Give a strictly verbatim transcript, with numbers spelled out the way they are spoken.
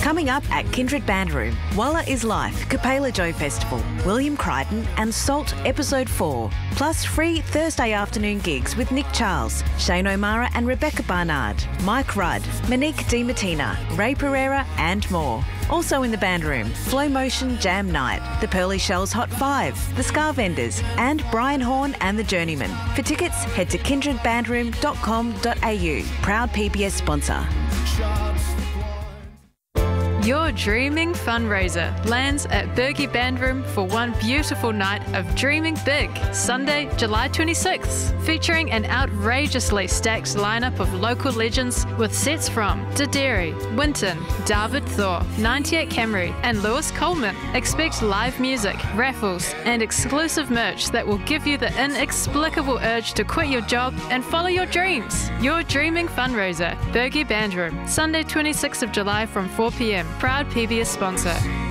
Coming up at Kindred Band Room, Walla is Life, Capella Joe Festival, William Crichton and Salt Episode four, plus free Thursday afternoon gigs with Nick Charles, Shane O'Mara and Rebecca Barnard, Mike Rudd, Monique DiMartina, Ray Pereira and more. Also in the band room, Flow Motion Jam Night, the Pearly Shells Hot Five, the Scar Vendors and Brian Horn and the Journeyman. For tickets, head to kindred band room dot com dot a u. Proud P B S sponsor. Your Dreaming fundraiser lands at Bergie Band Room for one beautiful night of Dreaming Big, Sunday, July twenty-sixth, featuring an outrageously stacked lineup of local legends with sets from Dideri, Winton, David Thor, ninety-eight Camry and Lewis Coleman. Expect live music, raffles and exclusive merch that will give you the inexplicable urge to quit your job and follow your dreams. Your Dreaming fundraiser, Bergie Band Room, Sunday twenty-sixth of July from four p m. Proud P B S sponsor.